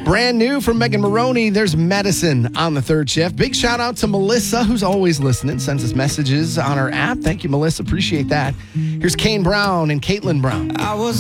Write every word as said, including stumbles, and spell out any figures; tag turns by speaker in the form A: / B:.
A: Brand new from Megan Maroney, there's Medicine on the third shift. Big shout out to Melissa, who's always listening, sends us messages on our app. Thank you, Melissa. Appreciate that. Here's Kane Brown and Caitlin Brown.
B: I was